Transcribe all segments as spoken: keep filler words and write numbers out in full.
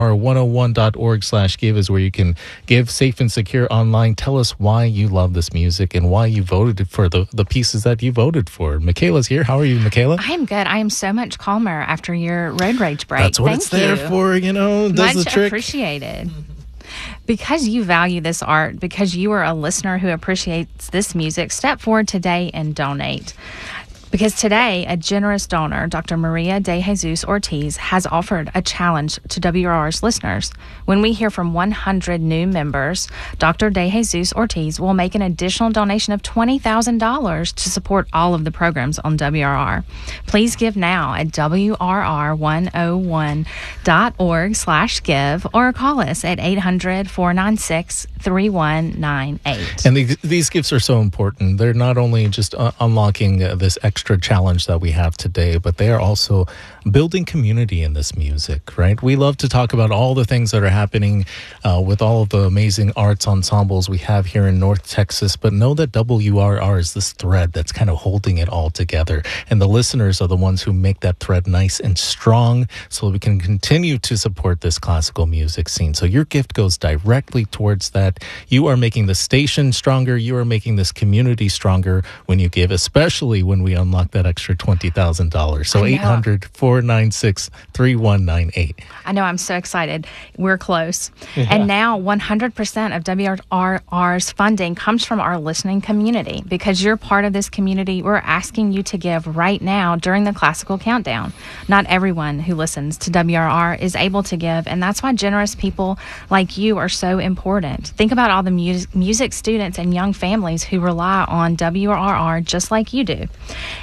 Or one oh one dot org slash give is where you can give safe and secure online. Tell us why you love this music and why you voted for the, the pieces that you voted for. Michaela's here. How are you, Michaela? I am good. I am so much calmer after your road rage break. That's what Thank it's there you. for, you know, does Much the trick. appreciated. Because you value this art, because you are a listener who appreciates this music, step forward today and donate. Because today, a generous donor, Doctor Maria de Jesus Ortiz, has offered a challenge to W R R's listeners. When we hear from one hundred new members, Doctor de Jesus Ortiz will make an additional donation of twenty thousand dollars to support all of the programs on W R R. Please give now at W R R one oh one dot org slash give or call us at eight hundred, four nine six, three one nine eight. And the, these gifts are so important. They're not only just uh, unlocking uh, this extra challenge that we have today, but they are also building community in this music, right? We love to talk about all the things that are happening uh, with all of the amazing arts ensembles we have here in North Texas, but know that W R R is this thread that's kind of holding it all together. And the listeners are the ones who make that thread nice and strong so we can continue to support this classical music scene. So your gift goes directly towards that. You are making the station stronger. You are making this community stronger when you give, especially when we unlock that extra twenty thousand dollars. So eight hundred, four nine six, three one nine eight. I know. I'm so excited. We're close. Yeah. And now one hundred percent of W R R's funding comes from our listening community. Because you're part of this community, we're asking you to give right now during the classical countdown. Not everyone who listens to W R R is able to give, and that's why generous people like you are so important. Think about all the mu- music students and young families who rely on W R R just like you do.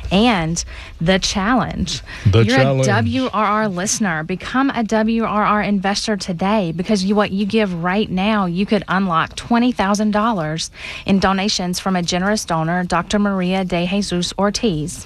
And the challenge. The You're challenge. a W R R listener. Become a W R R investor today, because you, what you give right now, you could unlock twenty thousand dollars in donations from a generous donor, Doctor Maria de Jesus Ortiz.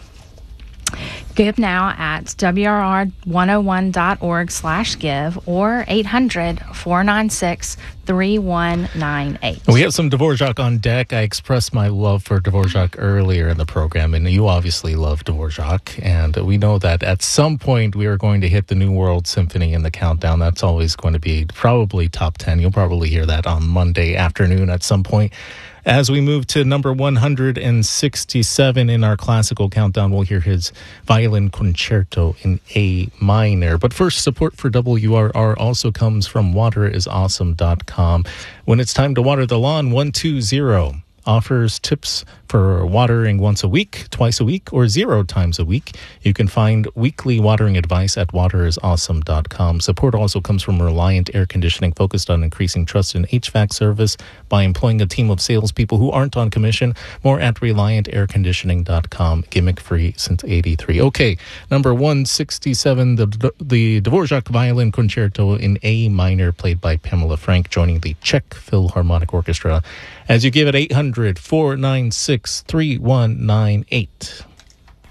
Give now at W R R one oh one dot org slash give or eight hundred, four nine six, three one nine eight. We have some Dvorak on deck. I expressed my love for Dvorak earlier in the program, and you obviously love Dvorak. And we know that at some point we are going to hit the New World Symphony in the countdown. That's always going to be probably top ten. You'll probably hear that on Monday afternoon at some point. As we move to number one hundred sixty-seven in our classical countdown, we'll hear his violin concerto in A minor. But first, support for W R R also comes from water is awesome dot com. When it's time to water the lawn, one two zero offers tips for watering once a week, twice a week, or zero times a week. You can find weekly watering advice at water is awesome dot com. Support also comes from Reliant Air Conditioning, focused on increasing trust in H V A C service by employing a team of salespeople who aren't on commission. More at reliant air conditioning dot com. Gimmick free since eighty-three. Okay, number one sixty-seven, the, the Dvorak Violin Concerto in A minor, played by Pamela Frank, joining the Czech Philharmonic Orchestra. As you give it eight hundred, four nine six, three one nine eight.